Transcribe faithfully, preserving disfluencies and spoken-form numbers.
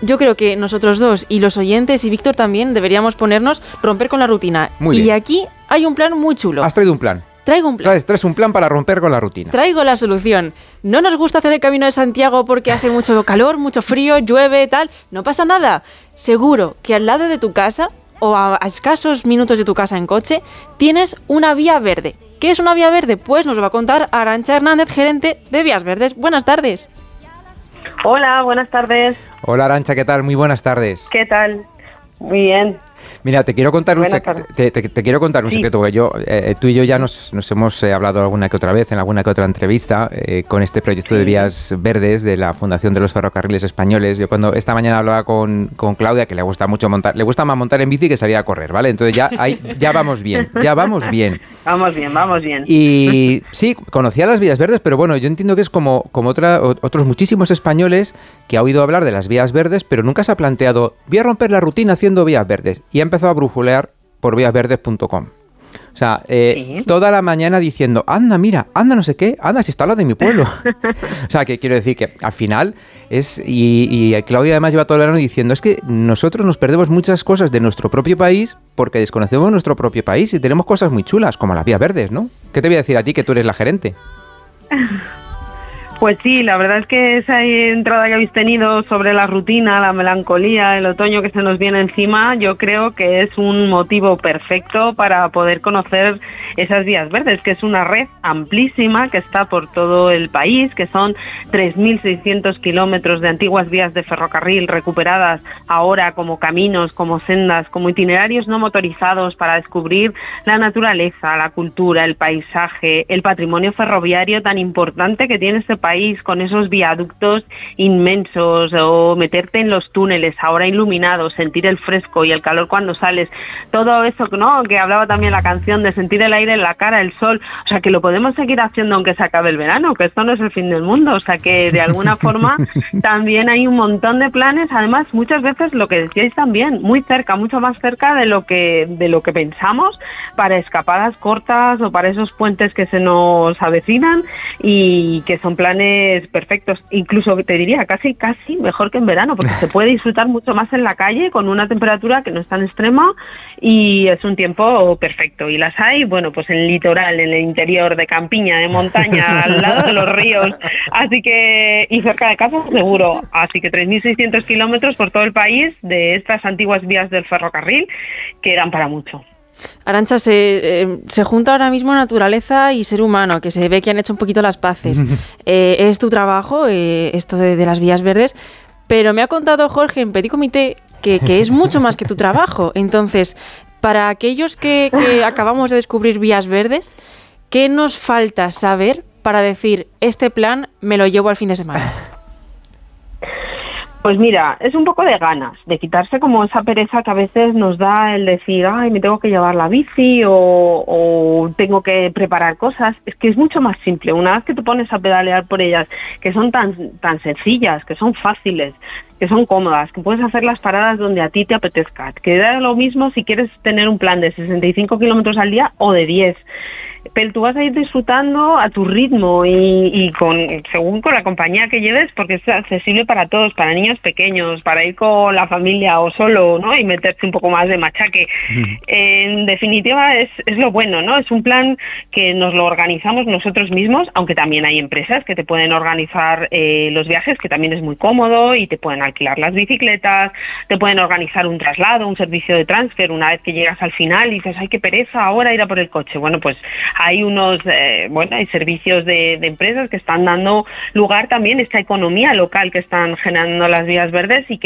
yo creo que nosotros dos y los oyentes y Víctor también deberíamos ponernos romper con la rutina. Muy y bien. aquí hay un plan muy chulo. Has traído un plan. Traigo un plan. Traes, traes un plan para romper con la rutina. Traigo la solución. No nos gusta hacer el Camino de Santiago porque hace mucho calor, mucho frío, llueve, tal. No pasa nada. Seguro que al lado de tu casa o a, a escasos minutos de tu casa en coche tienes una vía verde. ¿Qué es una vía verde? Pues nos lo va a contar Arantxa Hernández, gerente de Vías Verdes. Buenas tardes. Hola, buenas tardes. Hola Arantxa, ¿qué tal? Muy buenas tardes. ¿Qué tal? Muy bien. Mira, te quiero contar un, Buenas sec- tardes. te, te- te quiero contar un Sí. secreto, porque yo, eh, tú y yo ya nos, nos hemos eh, hablado alguna que otra vez, en alguna que otra entrevista, eh, con este proyecto de Vías Verdes de la Fundación de los Ferrocarriles Españoles. Yo cuando esta mañana hablaba con, con Claudia, que le gusta mucho montar, le gusta más montar en bici que salir a correr, ¿vale? Entonces ya, ahí, ya vamos bien, ya vamos bien. Vamos bien, vamos bien. Y sí, conocía las vías verdes, pero bueno, yo entiendo que es como, como otra, o- otros muchísimos españoles que ha oído hablar de las vías verdes, pero nunca se ha planteado, voy a romper la rutina haciendo vías verdes. Y ha empezado a brujulear por vías verdes punto com. O sea, eh, Sí. toda la mañana diciendo, anda, mira, anda no sé qué, anda, si está lo de mi pueblo. O sea, que quiero decir que al final es, y, y Claudia además lleva todo el verano diciendo, es que nosotros nos perdemos muchas cosas de nuestro propio país porque desconocemos nuestro propio país y tenemos cosas muy chulas, como las vías verdes, ¿no? ¿Qué te voy a decir a ti, que tú eres la gerente? Pues sí, la verdad es que esa entrada que habéis tenido sobre la rutina, la melancolía, el otoño que se nos viene encima, yo creo que es un motivo perfecto para poder conocer esas vías verdes, que es una red amplísima que está por todo el país, que son tres mil seiscientos kilómetros de antiguas vías de ferrocarril recuperadas ahora como caminos, como sendas, como itinerarios no motorizados para descubrir la naturaleza, la cultura, el paisaje, el patrimonio ferroviario tan importante que tiene este país, con esos viaductos inmensos, o meterte en los túneles ahora iluminados, sentir el fresco y el calor cuando sales, todo eso, ¿no?, que hablaba también la canción de sentir el aire en la cara, el sol, o sea, que lo podemos seguir haciendo aunque se acabe el verano, que esto no es el fin del mundo, o sea, que de alguna forma también hay un montón de planes, además muchas veces lo que decíais también, muy cerca, mucho más cerca de lo que de lo que pensamos, para escapadas cortas o para esos puentes que se nos avecinan y que son planes perfectos, incluso te diría casi casi mejor que en verano, porque se puede disfrutar mucho más en la calle con una temperatura que no es tan extrema y es un tiempo perfecto. Y las hay, bueno, pues en el litoral, en el interior, de campiña, de montaña, al lado de los ríos, así que, y cerca de casa seguro, así que tres mil seiscientos kilómetros por todo el país de estas antiguas vías del ferrocarril que eran para mucho. Arantxa, se, eh, se junta ahora mismo naturaleza y ser humano, que se ve que han hecho un poquito las paces. Eh, es tu trabajo, eh, esto de, de las vías verdes, pero me ha contado Jorge en Petit Comité que, que es mucho más que tu trabajo. Entonces, para aquellos que, que acabamos de descubrir vías verdes, ¿qué nos falta saber para decir, este plan me lo llevo al fin de semana? Pues mira, es un poco de ganas, de quitarse como esa pereza que a veces nos da el decir, ay, me tengo que llevar la bici o, o tengo que preparar cosas. Es que es mucho más simple. Una vez que te pones a pedalear por ellas, que son tan, tan sencillas, que son fáciles, que son cómodas, que puedes hacer las paradas donde a ti te apetezca, que da lo mismo si quieres tener un plan de sesenta y cinco kilómetros al día o de diez. Pero tú vas a ir disfrutando a tu ritmo y, y con según con la compañía que lleves, porque es accesible para todos, para niños pequeños, para ir con la familia o solo, ¿no?, y meterse un poco más de machaque. Mm. En definitiva es, es lo bueno, ¿no? Es un plan que nos lo organizamos nosotros mismos, aunque también hay empresas que te pueden organizar eh, los viajes, que también es muy cómodo, y te pueden alquilar las bicicletas, te pueden organizar un traslado, un servicio de transfer una vez que llegas al final y dices, ay, qué pereza ahora ir a por el coche. Bueno, pues hay unos, eh, bueno, hay servicios de, de empresas que están dando lugar también a esta economía local que están generando las vías verdes y que